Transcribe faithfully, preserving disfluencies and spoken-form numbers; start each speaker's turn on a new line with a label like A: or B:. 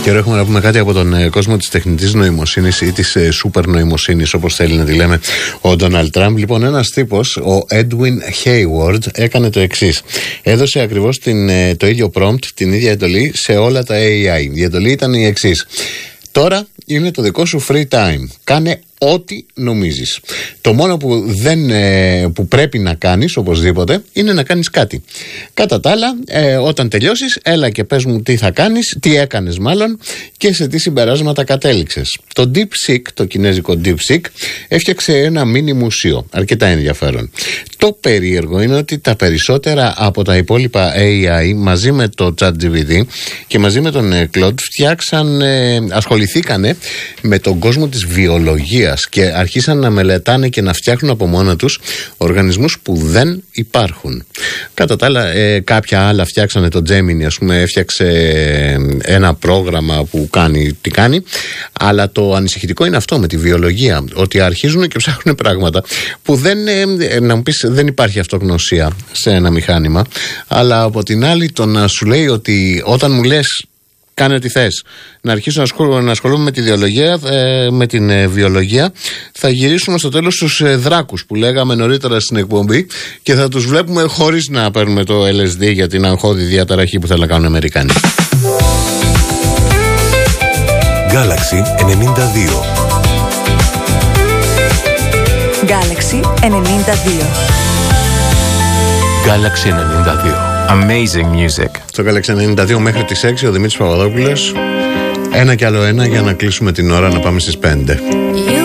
A: Καιρό έχουμε να πούμε κάτι από τον ε, κόσμο της τεχνητής νοημοσύνης ή της ε, σούπερ νοημοσύνης, όπως θέλει να τη λέμε ο Ντόναλντ Τραμπ. Λοιπόν, ένας τύπος, ο Edwin Hayward, έκανε το εξής. Έδωσε ακριβώς την, ε, το ίδιο prompt, την ίδια εντολή σε όλα τα έι άι. Η εντολή ήταν η εξής. Τώρα είναι το δικό σου free time. Κάνε ό,τι νομίζεις. Το μόνο που, δεν, ε, που πρέπει να κάνεις οπωσδήποτε είναι να κάνεις κάτι. Κατά τα άλλα, ε, όταν τελειώσεις, έλα και πες μου τι θα κάνεις, τι έκανες μάλλον και σε τι συμπεράσματα κατέληξες. Το DeepSeek, το κινέζικο DeepSeek, έφτιαξε ένα μίνι μουσείο, αρκετά ενδιαφέρον. Το περίεργο είναι ότι τα περισσότερα από τα υπόλοιπα έι άι μαζί με το ChatGPT και μαζί με τον Claude φτιάξαν, ε, ασχοληθήκανε με τον κόσμο της βιολογίας και αρχίσαν να μελετάνε και να φτιάχνουν από μόνα τους οργανισμούς που δεν υπάρχουν. Κατά τα άλλα, ε, κάποια άλλα φτιάξανε το Gemini, ας πούμε, έφτιαξε ένα πρόγραμμα που κάνει τι κάνει, αλλά το ανησυχητικό είναι αυτό με τη βιολογία, ότι αρχίζουν και ψάχνουν πράγματα που δεν, ε, να μου πεις, δεν υπάρχει αυτογνωσία σε ένα μηχάνημα, αλλά από την άλλη το να σου λέει ότι όταν μου λες κάνε τι θες, να αρχίσω να, ασχολ, να ασχολούμαι με τη βιολογία, ε, με την ε, βιολογία, θα γυρίσουμε στο τέλος στους ε, δράκους που λέγαμε νωρίτερα στην εκπομπή και θα τους βλέπουμε χωρίς να παίρνουμε το ελ ες ντι για την αγχώδη διαταραχή που θέλουν να κάνουν οι Αμερικάνοι.
B: Galaxy ενενήντα δύο.
C: Galaxy ενενήντα δύο.
B: Galaxy ενενήντα δύο.
D: Amazing music.
A: Στο Galaxy ενενήντα δύο μέχρι τις έξι ο Δημήτρης Παπαδόπουλος. Ένα κι άλλο ένα για να κλείσουμε την ώρα να πάμε στις πέντε.